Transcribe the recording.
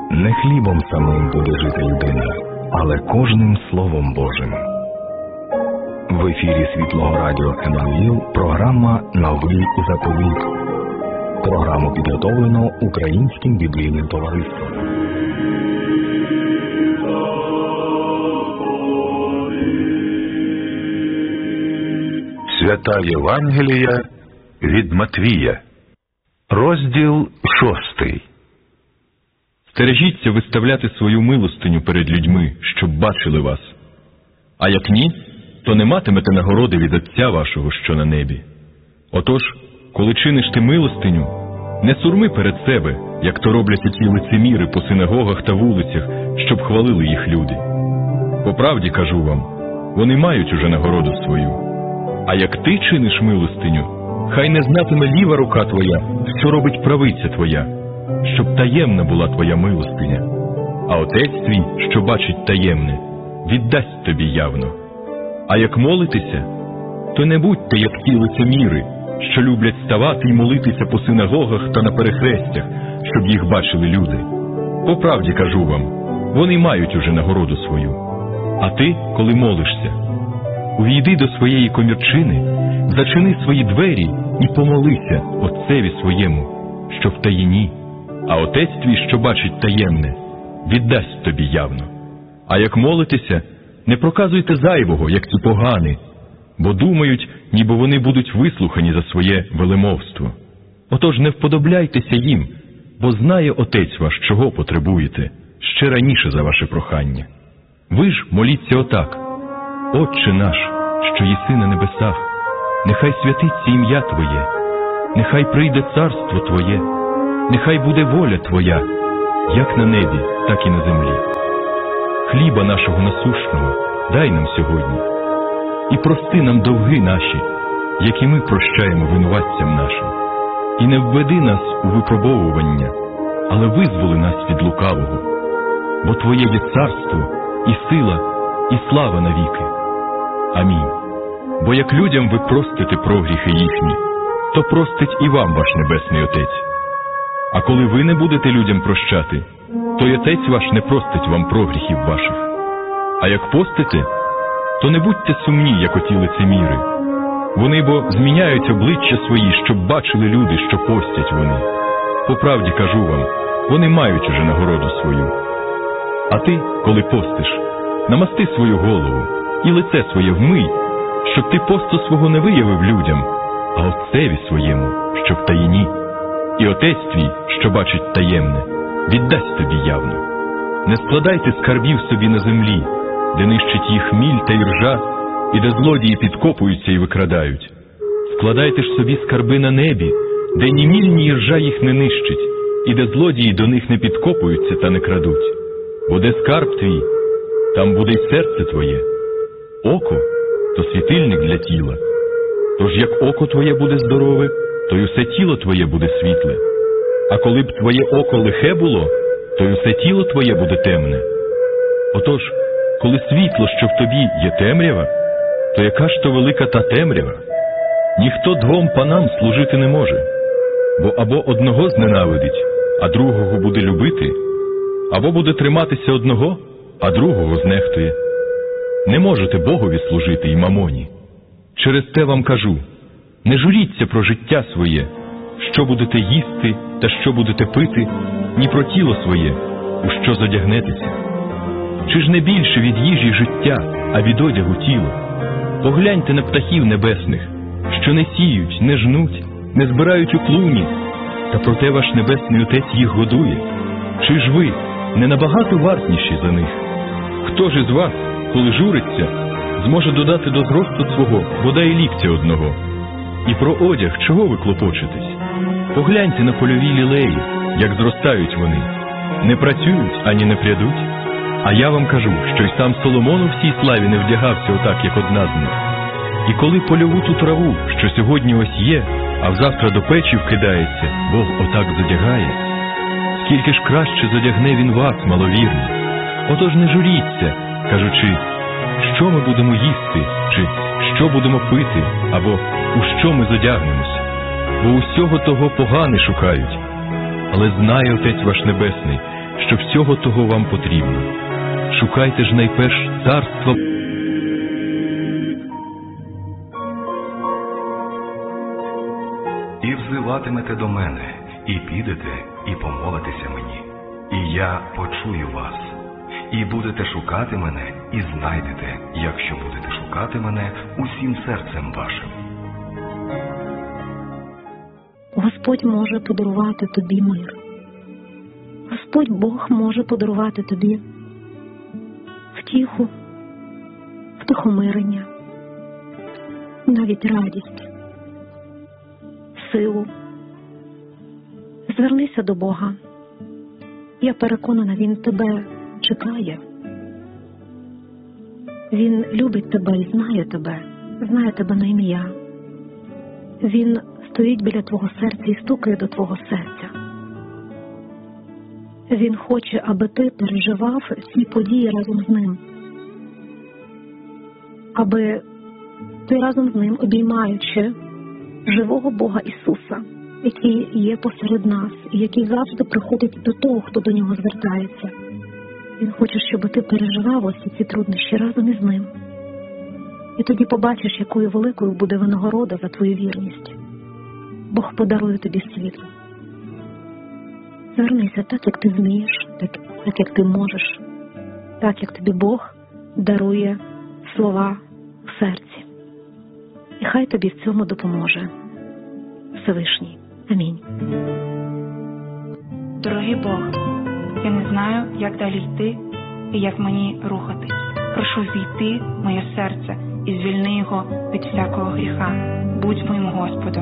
Не хлібом самим буде жити людина, але кожним Словом Божим. В ефірі Світлого Радіо Еммануїл програма «Новий заповіт». Програму підготовлено Українським біблійним товариством. Свята Євангелія від Матвія. Розділ 6. Стережіться виставляти свою милостиню перед людьми, щоб бачили вас. А як ні, то не матимете нагороди від Отця вашого, що на небі. Отож, коли чиниш ти милостиню, не сурми перед себе, як то роблять ті лицеміри по синагогах та вулицях, щоб хвалили їх люди. По правді кажу вам, вони мають уже нагороду свою. А як ти чиниш милостиню, хай не знатиме ліва рука твоя, що робить правиця твоя, щоб таємна була твоя милостиня. А Отець твій, що бачить таємне, віддасть тобі явно. А як молитеся, то не будьте, як ті лицеміри, що люблять ставати і молитися по синагогах та на перехрестях, щоб їх бачили люди. По правді кажу вам, вони мають уже нагороду свою. А ти, коли молишся, увійди до своєї комірчини, зачини свої двері і помолися Отцеві своєму, що в таїні, а Отець твій, що бачить таємне, віддасть тобі явно. А як молитеся, не проказуйте зайвого, як ці погани, бо думають, ніби вони будуть вислухані за своє велемовство. Отож не вподобляйтеся їм, бо знає Отець ваш, чого потребуєте, ще раніше за ваше прохання. Ви ж моліться отак: Отче наш, що єси на небесах, нехай святиться ім'я Твоє, нехай прийде царство Твоє, нехай буде воля Твоя, як на небі, так і на землі. Хліба нашого насущного дай нам сьогодні, і прости нам довги наші, які ми прощаємо винуватцям нашим. І не введи нас у випробовування, але визволи нас від лукавого. Бо Твоє є царство, і сила, і слава навіки. Амінь. Бо як людям ви простите прогріхи їхні, то простить і вам ваш Небесний Отець. А коли ви не будете людям прощати, то й Отець ваш не простить вам прогріхів ваших. А як постите, то не будьте сумні, як оті лицеміри. Вони бо зміняють обличчя свої, щоб бачили люди, що постять вони. По правді кажу вам, вони мають уже нагороду свою. А ти, коли постиш, намасти свою голову і лице своє вмий, щоб ти посту свого не виявив людям, а Отцеві своєму, що в таїні. І Отець твій, що бачить таємне, віддасть тобі явно. Не складайте скарбів собі на землі, де нищить їх міль та іржа, і де злодії підкопуються і викрадають. Складайте ж собі скарби на небі, де ні міль, ні іржа їх не нищить, і де злодії до них не підкопуються та не крадуть. Бо де скарб твій, там буде й серце твоє. Око – то світильник для тіла. Тож як око твоє буде здорове, то й усе тіло твоє буде світле. А коли б твоє око лихе було, то й усе тіло твоє буде темне. Отож, коли світло, що в тобі, є темрява, то яка ж то велика та темрява? Ніхто двом панам служити не може, бо або одного зненавидить, а другого буде любити, або буде триматися одного, а другого знехтує. Не можете Богові служити й мамоні. Через те вам кажу, не журіться про життя своє, що будете їсти та що будете пити, ні про тіло своє, у що зодягнетеся. Чи ж не більше від їжі життя, а від одягу тіло? Погляньте на птахів небесних, що не сіють, не жнуть, не збирають у клуні, та проте ваш Небесний Отець їх годує. Чи ж ви не набагато вартніші за них? Хто ж із вас, коли журиться, зможе додати до зросту свого бодай ліктя одного? І про одяг чого ви клопочетесь? Погляньте на польові лілеї, як зростають вони. Не працюють, ані не прядуть. А я вам кажу, що й сам Соломон у всій славі не вдягався отак, як одна з них. І коли польову ту траву, що сьогодні ось є, а взавтра до печі вкидається, Бог отак зодягає, скільки ж краще зодягне Він вас, маловірні. Отож не журіться, кажучи, що ми будемо їсти, чи що будемо пити, або у що ми зодягнемося. Бо усього того погани шукають. Але знає Отець ваш Небесний, що всього того вам потрібно. Шукайте ж найперш царства. І взиватимете до мене, і підете, і помолитеся мені, і я почую вас. І будете шукати мене, і знайдете, якщо будете шукати мене усім серцем вашим. Господь може подарувати тобі мир. Господь Бог може подарувати тобі втіху, втихомирення, навіть радість, силу. Звернися до Бога. Я переконана, Він тебе чекає. Він любить тебе і знає тебе на ім'я. Він стоїть біля твого серця і стукає до твого серця. Він хоче, аби ти переживав ці події разом з ним. Аби ти разом з ним, обіймаючи живого Бога Ісуса, який є посеред нас і який завжди приходить до того, хто до нього звертається. Він хоче, щоб ти переживав ось ці труднощі разом із ним. І тоді побачиш, якою великою буде винагорода за твою вірність. Бог подарує тобі світло. Звернися так, як ти вмієш, так, як ти можеш, так, як тобі Бог дарує слова в серці. І хай тобі в цьому допоможе Всевишній. Амінь. Дорогий Бог, я не знаю, як далі йти і як мені рухатись. Прошу війти в моє серце і звільни його від всякого гріха. Будь моїм Господом.